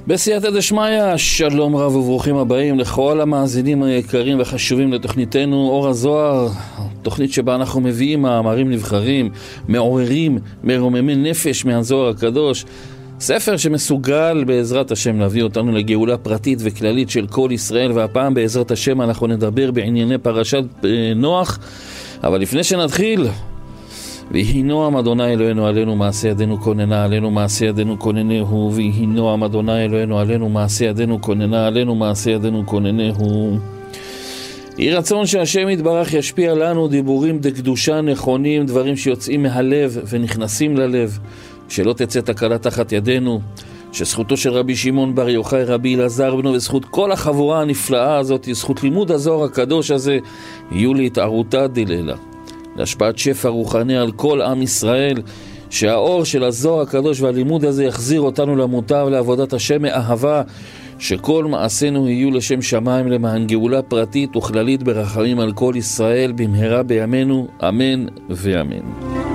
בסייעתא דשמיא, שלום רב וברוכים הבאים לכל המאזינים היקרים וחשובים לתוכניתנו אור הזוהר, תוכנית שבה אנחנו מביאים מאמרים נבחרים, מעוררים, מרוממי נפש מהזוהר הקדוש, ספר שמסוגל בעזרת השם להביא אותנו לגאולה פרטית וכללית של כל ישראל, והפעם בעזרת השם אנחנו נדבר בענייני פרשת נוח. אבל לפני שנתחיל, ויהי נועם אדוני אלוהינו עלינו מעשה ידינו כוננה עלינו מעשה ידינו כוננהו, ויהי נועם אדוני אלוהינו עלינו מעשה ידינו כוננה עלינו מעשה ידינו כוננהו. יהי רצון שהשם יתברך ישפיע לנו דיבורים דקדושה נכונים, דברים שיוצאים מהלב ונכנסים ללב, שלא תצא תקלה תחת ידינו, שזכותו של רבי שמעון בר יוחאי, רבי אלעזר בנו, וזכות כל החבורה הנפלאה הזאת, זכות לימוד הזוהר הקדוש הזה, יהיו להתערותא דלילה, להשפעת שפע רוחני על כל עם ישראל, שהאור של הזוהר הקדוש והלימוד הזה יחזיר אותנו למוטב לעבודת השם מאהבה, שכל מעשינו יהיו לשם שמיים למען גאולה פרטית וכללית ברחמים על כל ישראל במהרה בימינו, אמן ואמן.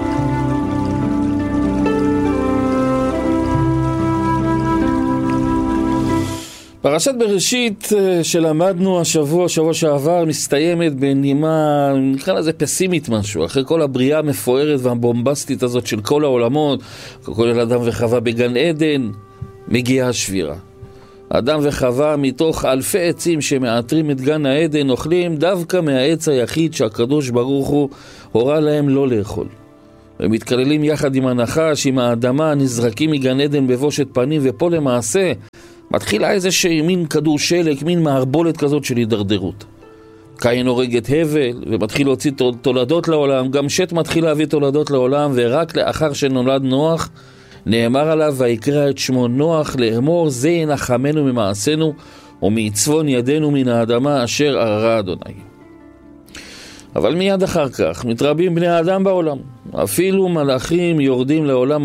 פרשת בראשית שלמדנו שבוע שעבר מסתיימת בנימה, נקרא לזה פסימית משהו, אחרי כל הבריאה המפוארת והבומבסטית הזאת של כל העולמות, כל אדם וחווה בגן עדן, מגיעה השבירה. אדם וחווה מתוך אלפי עצים שמאתרים את גן העדן אוכלים דווקא מהעץ היחיד שהקדוש ברוך הוא הורה להם לא לאכול. הם מתקללים יחד עם הנחש, עם האדמה, נזרקים מגן עדן בבושת פנים, ופה למעשה מתחילה איזושהי מין כדור שלג, מין מערבולת כזאת של הידרדרות. קין הורג את הבל ומתחיל להוציא תולדות לעולם, גם שת מתחיל להביא תולדות לעולם, ורק לאחר שנולד נוח נאמר עליו ויקרא את שמו נוח, לאמור זה ינחמנו ממעשינו ומיצבון ידינו מן האדמה אשר אררה אדוני. אבל מיד אחר כך מתרבים בני האדם בעולם, אפילו מלאכים יורדים לעולם